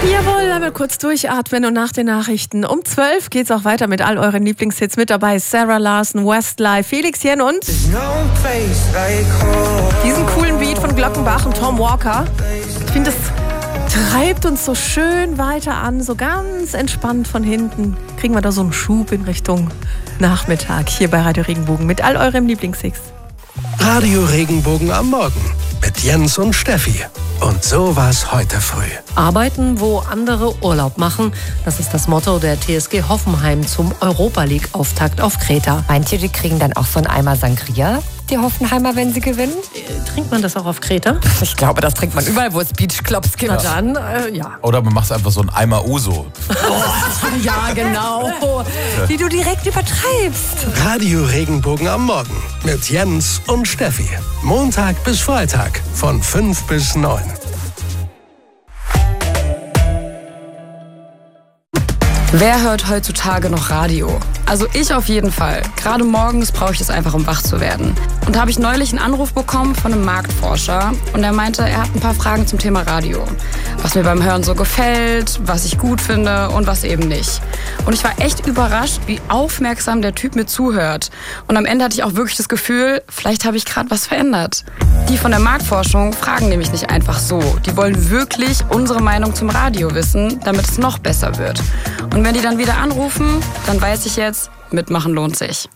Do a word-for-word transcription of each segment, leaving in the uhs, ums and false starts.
Jawohl, einmal kurz durchatmen und nach den Nachrichten. Um zwölf geht's auch weiter mit all euren Lieblingshits. Mit dabei Sarah Larson, Westlife, Felix Jen und diesen coolen Beat von Glockenbach und Tom Walker. Ich finde, es treibt uns so schön weiter an, so ganz entspannt von hinten. Kriegen wir da so einen Schub in Richtung Nachmittag hier bei Radio Regenbogen mit all eurem Lieblingshits. Radio Regenbogen am Morgen mit Jens und Steffi. Und so war's heute früh. Arbeiten, wo andere Urlaub machen. Das ist das Motto der T S G Hoffenheim zum Europa-League-Auftakt auf Kreta. Meint ihr, die kriegen dann auch so einen Eimer Sangria, die Hoffenheimer, wenn sie gewinnen? Äh, trinkt man das auch auf Kreta? Ich glaube, das trinkt man überall, wo es Beachclubs gibt. Na dann, äh, ja. Oder man macht einfach so einen Eimer Uso. Oh, ja, genau. Die du direkt übertreibst. Radio Regenbogen am Morgen mit Jens und Steffi. Montag bis Freitag von fünf bis neun. Wer hört heutzutage noch Radio? Also ich auf jeden Fall. Gerade morgens brauche ich es einfach, um wach zu werden. Und da habe ich neulich einen Anruf bekommen von einem Marktforscher und er meinte, er hat ein paar Fragen zum Thema Radio. Was mir beim Hören so gefällt, was ich gut finde und was eben nicht. Und ich war echt überrascht, wie aufmerksam der Typ mir zuhört. Und am Ende hatte ich auch wirklich das Gefühl, vielleicht habe ich gerade was verändert. Die von der Marktforschung fragen nämlich nicht einfach so. Die wollen wirklich unsere Meinung zum Radio wissen, damit es noch besser wird. Und wenn die dann wieder anrufen, dann weiß ich jetzt, mitmachen lohnt sich.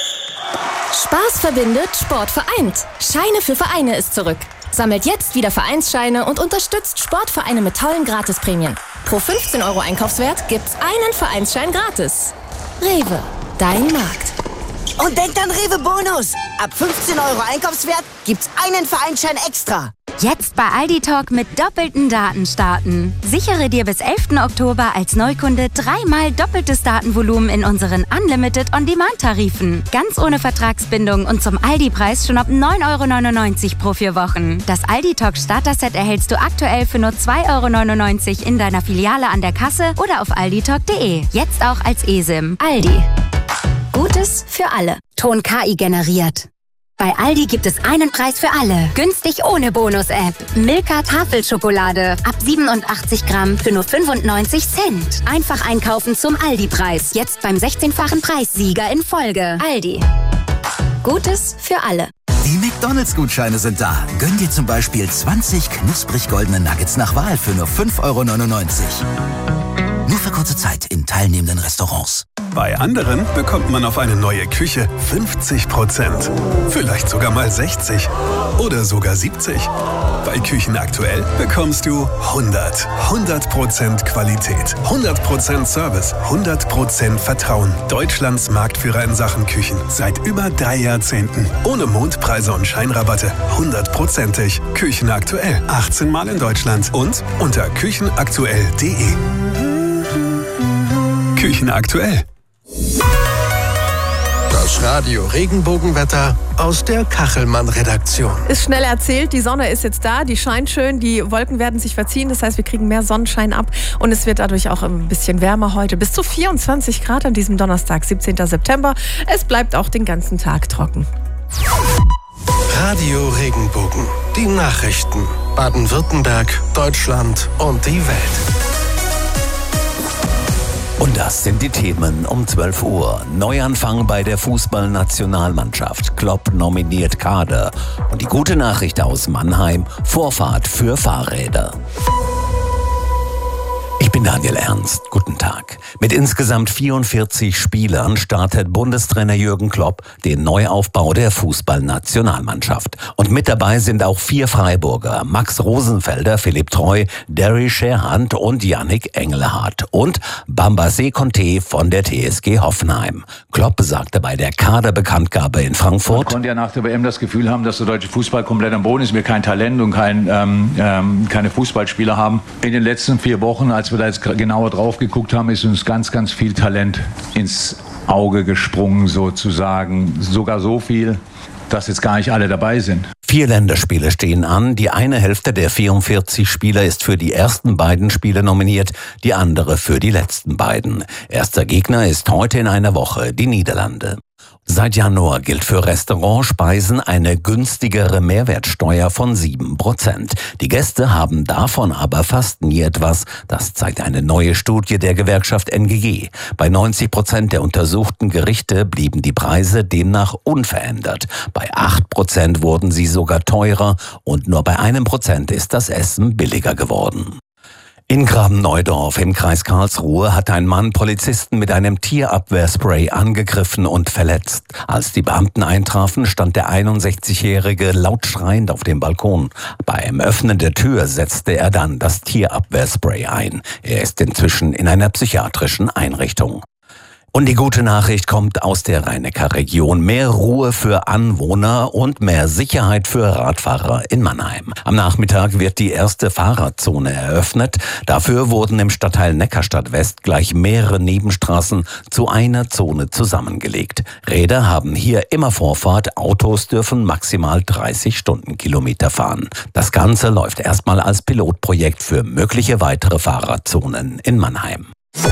Spaß verbindet, Sport vereint. Scheine für Vereine ist zurück. Sammelt jetzt wieder Vereinsscheine und unterstützt Sportvereine mit tollen Gratisprämien. Pro fünfzehn Euro Einkaufswert gibt's einen Vereinsschein gratis. Rewe, dein Markt. Und denkt an Rewe Bonus. Ab fünfzehn Euro Einkaufswert gibt's einen Vereinsschein extra. Jetzt bei Aldi Talk mit doppelten Daten starten. Sichere dir bis elften Oktober als Neukunde dreimal doppeltes Datenvolumen in unseren Unlimited On-Demand-Tarifen. Ganz ohne Vertragsbindung und zum Aldi-Preis schon ab neun Euro neunundneunzig pro vier Wochen. Das Aldi Talk Starter-Set erhältst du aktuell für nur zwei Euro neunundneunzig in deiner Filiale an der Kasse oder auf alditalk punkt de. Jetzt auch als eSIM. Aldi. Gutes für alle. Ton K I generiert. Bei Aldi gibt es einen Preis für alle. Günstig ohne Bonus-App. Milka Tafelschokolade. Ab siebenundachtzig Gramm für nur fünfundneunzig Cent. Einfach einkaufen zum Aldi-Preis. Jetzt beim sechzehnfachen Preissieger in Folge. Aldi. Gutes für alle. Die McDonalds-Gutscheine sind da. Gönn dir zum Beispiel zwanzig knusprig goldene Nuggets nach Wahl für nur fünf Euro neunundneunzig. Nur für kurze Zeit in teilnehmenden Restaurants. Bei anderen bekommt man auf eine neue Küche fünfzig Prozent. Vielleicht sogar mal sechzig. Oder sogar siebzig. Bei Küchen aktuell bekommst du hundert. hundert Prozent Qualität. hundert Prozent Service. hundert Prozent Vertrauen. Deutschlands Marktführer in Sachen Küchen. Seit über drei Jahrzehnten. Ohne Mondpreise und Scheinrabatte. hundertprozentig. Küchen aktuell. achtzehn Mal in Deutschland. Und unter küchenaktuell punkt de. Küchen aktuell. Das Radio Regenbogenwetter aus der Kachelmann-Redaktion. Ist schnell erzählt, die Sonne ist jetzt da, die scheint schön, die Wolken werden sich verziehen, das heißt, wir kriegen mehr Sonnenschein ab und es wird dadurch auch ein bisschen wärmer heute. Bis zu vierundzwanzig Grad an diesem Donnerstag, siebzehnten September. Es bleibt auch den ganzen Tag trocken. Radio Regenbogen, die Nachrichten. Baden-Württemberg, Deutschland und die Welt. Und das sind die Themen um zwölf Uhr. Neuanfang bei der Fußballnationalmannschaft. Klopp nominiert Kader. Und die gute Nachricht aus Mannheim: Vorfahrt für Fahrräder. Ich bin Daniel Ernst. Guten Tag. Mit insgesamt vierundvierzig Spielern startet Bundestrainer Jürgen Klopp den Neuaufbau der Fußballnationalmannschaft. Und mit dabei sind auch vier Freiburger: Max Rosenfelder, Philipp Treu, Derry Scherhand und Yannick Engelhardt. Und Bambassé Conté von der T S G Hoffenheim. Klopp sagte bei der Kaderbekanntgabe in Frankfurt: Man konnte ja nach der W M das Gefühl haben, dass der deutsche Fußball komplett am Boden ist, wir kein Talent und kein, ähm, ähm, keine Fußballspieler haben. In den letzten vier Wochen, als wir da jetzt genauer drauf geguckt haben, ist uns ganz, ganz viel Talent ins Auge gesprungen sozusagen. Sogar so viel, dass jetzt gar nicht alle dabei sind. Vier Länderspiele stehen an. Die eine Hälfte der vierundvierzig Spieler ist für die ersten beiden Spiele nominiert, die andere für die letzten beiden. Erster Gegner ist heute in einer Woche die Niederlande. Seit Januar gilt für Restaurantspeisen eine günstigere Mehrwertsteuer von sieben Prozent. Die Gäste haben davon aber fast nie etwas. Das zeigt eine neue Studie der Gewerkschaft N G G. Bei neunzig Prozent der untersuchten Gerichte blieben die Preise demnach unverändert. Bei acht Prozent wurden sie sogar teurer und nur bei einem Prozent ist das Essen billiger geworden. In Graben-Neudorf im Kreis Karlsruhe hat ein Mann Polizisten mit einem Tierabwehrspray angegriffen und verletzt. Als die Beamten eintrafen, stand der einundsechzigjährige laut schreiend auf dem Balkon. Beim Öffnen der Tür setzte er dann das Tierabwehrspray ein. Er ist inzwischen in einer psychiatrischen Einrichtung. Und die gute Nachricht kommt aus der Rhein-Neckar-Region. Mehr Ruhe für Anwohner und mehr Sicherheit für Radfahrer in Mannheim. Am Nachmittag wird die erste Fahrradzone eröffnet. Dafür wurden im Stadtteil Neckarstadt West gleich mehrere Nebenstraßen zu einer Zone zusammengelegt. Räder haben hier immer Vorfahrt. Autos dürfen maximal dreißig Stundenkilometer fahren. Das Ganze läuft erstmal als Pilotprojekt für mögliche weitere Fahrradzonen in Mannheim.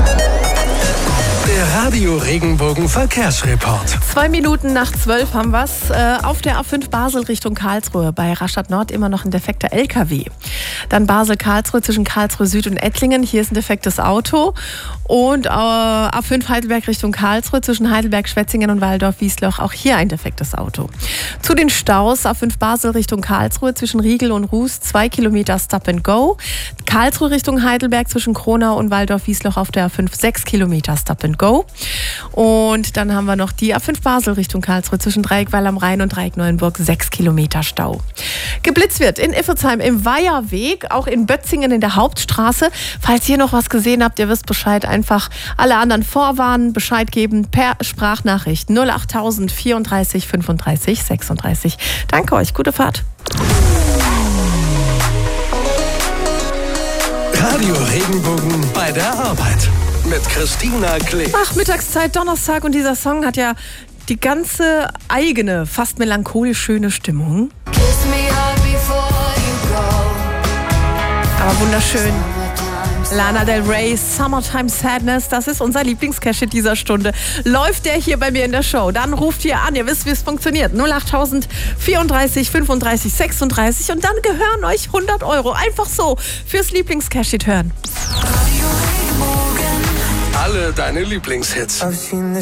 Der Radio Regenbogen Verkehrsreport. Zwei Minuten nach zwölf haben wir es. Äh, auf der A fünf Basel Richtung Karlsruhe bei Rastatt Nord immer noch ein defekter L K W. Dann Basel-Karlsruhe zwischen Karlsruhe Süd und Ettlingen. Hier ist ein defektes Auto. Und äh, A fünf Heidelberg Richtung Karlsruhe zwischen Heidelberg, Schwetzingen und Walldorf-Wiesloch. Auch hier ein defektes Auto. Zu den Staus A fünf Basel Richtung Karlsruhe zwischen Riegel und Ruß. Zwei Kilometer Stop and Go. Karlsruhe Richtung Heidelberg zwischen Kronau und Walldorf-Wiesloch auf der A fünf. Sechs Kilometer Stop and Go. Und dann haben wir noch die A fünf Basel Richtung Karlsruhe zwischen Dreieckweil am Rhein und Dreieck-Neuenburg, sechs Kilometer Stau. Geblitzt wird in Iffertsheim im Weiherweg, auch in Bötzingen in der Hauptstraße. Falls ihr noch was gesehen habt, ihr wisst Bescheid, einfach alle anderen vorwarnen, Bescheid geben per Sprachnachricht null achttausend vierunddreißig fünfunddreißig sechsunddreißig. Danke euch, gute Fahrt. Radio Regenbogen bei der Arbeit. Mit Christina Klee. Ach, Mittagszeit, Donnerstag und dieser Song hat ja die ganze eigene, fast melancholisch schöne Stimmung. Aber wunderschön. Lana Del Rey, Summertime Sadness, das ist unser Lieblingscash-Hit dieser Stunde. Läuft der hier bei mir in der Show, dann ruft ihr an, ihr wisst, wie es funktioniert. null achttausend vierunddreißig fünfunddreißig sechsunddreißig und dann gehören euch hundert Euro. Einfach so fürs Lieblingscash-Hit hören. Alle deine Lieblingshits.